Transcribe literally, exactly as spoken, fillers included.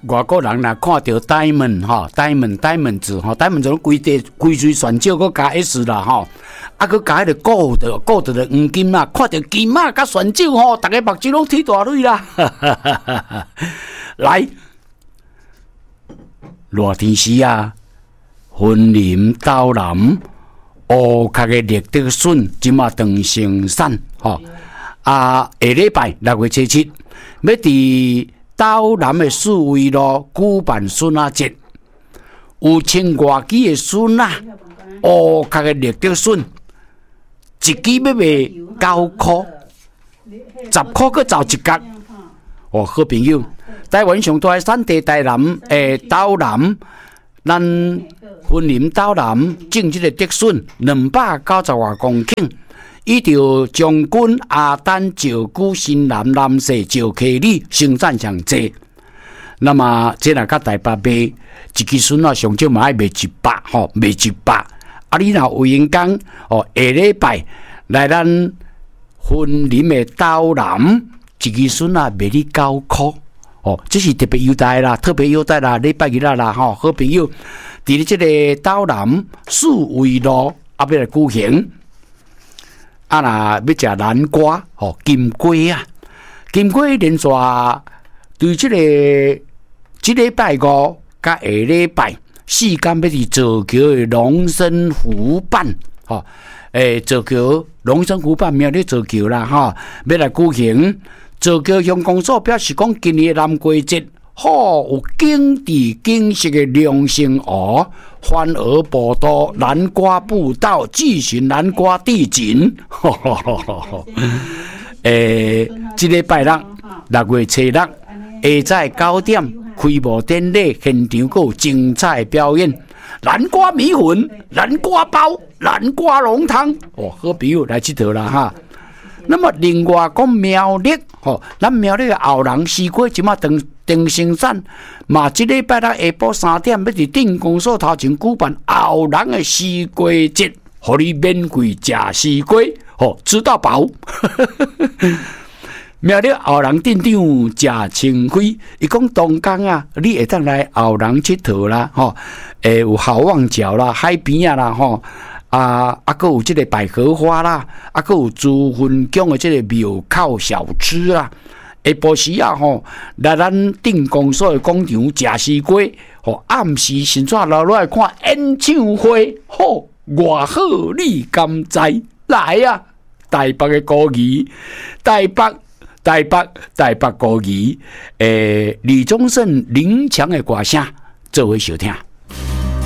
外国人若看到 diamond 哈 ，diamond diamond 字哈 ，diamond 就规地规水选少，佮加 s 啦哈，啊，佮加迄个 gold gold 的黄金啦，看到金啊甲选少吼，大家目睭拢剃大蕊啦，来，热天时啊，森林斗南。乌壳的绿竹笋，即马长成产吼。啊，下礼拜六月七七，要伫斗南的四维路举办笋仔节，有千外支的笋啊，乌壳的绿竹笋，一支要卖九块，十块佮走一角。哦，好朋友，台湾上大的产地台南诶，斗南，咱。森林斗南种这个竹笋两百九十外公顷，依照将军、阿丹、石鼓、新南、南势、石溪里生产上济。那么这若甲台北卖一支笋啊，上少嘛爱卖一百吼，卖一百。啊，你若有闲工哦，下礼拜来咱森林的斗南一支笋啊，卖你九块。哦，这是特别优待啦，特别优待啦，礼拜日啦啦吼，好朋友。伫咧即个斗南四维路啊，要来举行啊！若要食南瓜吼，金龟啊，金龟连续对即、这个即礼拜五甲下礼拜四天要伫造桥的龙生湖畔吼，诶，造桥龙生湖畔庙咧造桥啦吼，要来举行造桥乡公所表示讲，今年南瓜节。好有景致景色的良性鹅，欢鹅步道、南瓜步道、巨型南瓜地景。诶，这个拜六六月七日下晝九點开幕典礼，现场有精彩表演，南瓜米粉、南瓜包、南瓜浓汤。哦，好朋友来佚佗啦哈！那么另外讲苗栗，吼，咱苗栗的后人西瓜即马长长生产，嘛，即礼拜六下晡三点要伫镇公所头前举办后人的西瓜节，互你免费食西瓜，吼，吃到饱。苗栗后人镇长谢清辉，伊讲东港啊，你会当来后人佚佗啦，吼，诶，有好望角啦，海边啊啦，吼。啊，啊，佮有即个百合花啦，啊，佮有朱分江的即个庙口小吃啦。下晡时啊，吼，来咱镇公所的广场食西瓜，吼，暗时甚至留落来看演唱会，吼，偌好你敢知？来啊，台北的歌儿，台北，台北，台北歌儿，诶，李宗盛、林强的歌声，做伙收听。